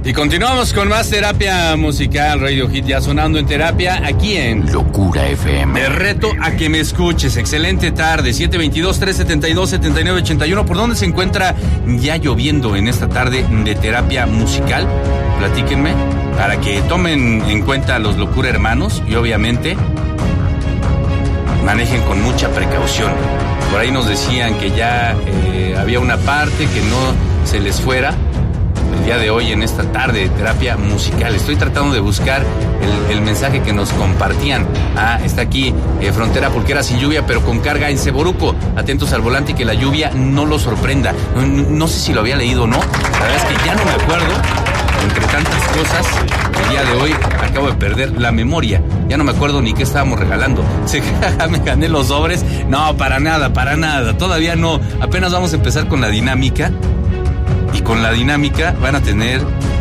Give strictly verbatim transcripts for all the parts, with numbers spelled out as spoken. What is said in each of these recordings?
Y continuamos con más terapia musical, Radio Hit ya sonando en terapia aquí en Locura F M. Te reto a que me escuches. Excelente tarde, siete veintidós, trescientos setenta y dos, setenta y nueve ochenta y uno. ¿Por dónde se encuentra ya lloviendo en esta tarde de terapia musical? Platíquenme para que tomen en cuenta a los Locura Hermanos y obviamente manejen con mucha precaución. Por ahí nos decían que ya eh, había una parte que no se les fuera. El día de hoy en esta tarde de terapia musical estoy tratando de buscar el, el mensaje que nos compartían. Ah, está aquí eh, Frontera Pulquera sin lluvia pero con carga en Seboruco. Atentos al volante y que la lluvia no los sorprenda. No, no sé si lo había leído o no. La verdad es que ya no me acuerdo. Entre tantas cosas, el día de hoy acabo de perder la memoria. Ya no me acuerdo ni qué estábamos regalando. Se me gané los sobres. No, para nada, para nada. Todavía no. Apenas vamos a empezar con la dinámica. Y con la dinámica van a tener,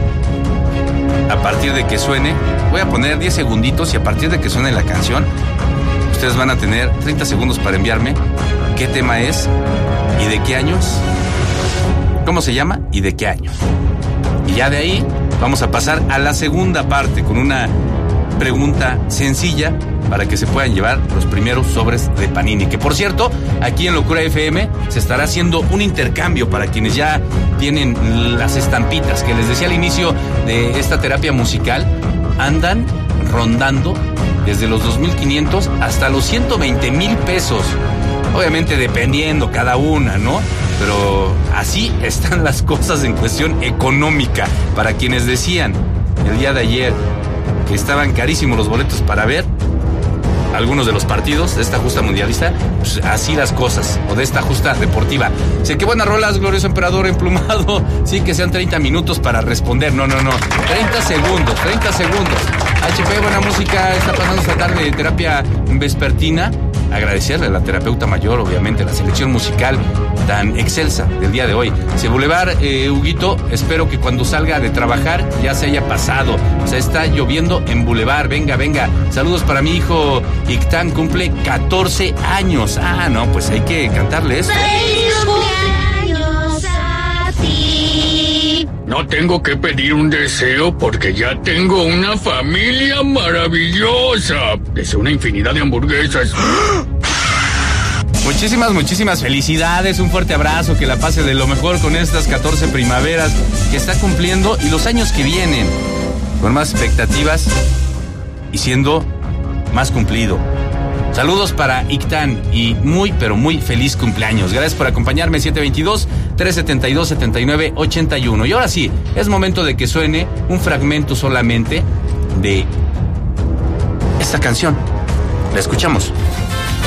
a partir de que suene, voy a poner diez segunditos y a partir de que suene la canción, ustedes van a tener treinta segundos para enviarme qué tema es y de qué años, cómo se llama y de qué años. Y ya de ahí vamos a pasar a la segunda parte con una pregunta sencilla para que se puedan llevar los primeros sobres de Panini. Que por cierto, aquí en Locura F M se estará haciendo un intercambio para quienes ya tienen las estampitas que les decía al inicio de esta terapia musical. Andan rondando desde los dos mil quinientos hasta los ciento veinte mil pesos. Obviamente dependiendo cada una, ¿no? Pero así están las cosas en cuestión económica. Para quienes decían el día de ayer que estaban carísimos los boletos para ver algunos de los partidos de esta justa mundialista, pues así las cosas, o de esta justa deportiva. Sé que buenas rolas, glorioso emperador emplumado, sí que sean treinta minutos para responder, no, no, no, treinta segundos, treinta segundos. H P, buena música, está pasando esta tarde de terapia vespertina. Agradecerle a la terapeuta mayor, obviamente, la selección musical tan excelsa del día de hoy. Si Boulevard, eh, Huguito, espero que cuando salga de trabajar ya se haya pasado. O sea, está lloviendo en Boulevard. Venga, venga. Saludos para mi hijo Ictán, cumple catorce años. Ah, no, pues hay que cantarle esto. ¡Feliz cumpleaños a ti! No tengo que pedir un deseo porque ya tengo una familia maravillosa. Deseo una infinidad de hamburguesas. Muchísimas, muchísimas felicidades, un fuerte abrazo, que la pase de lo mejor con estas catorce primaveras que está cumpliendo y los años que vienen, con más expectativas y siendo más cumplido. Saludos para Ictán y muy, pero muy feliz cumpleaños. Gracias por acompañarme, siete veintidós, trescientos setenta y dos, setenta y nueve ochenta y uno. Y ahora sí, es momento de que suene un fragmento solamente de esta canción. La escuchamos.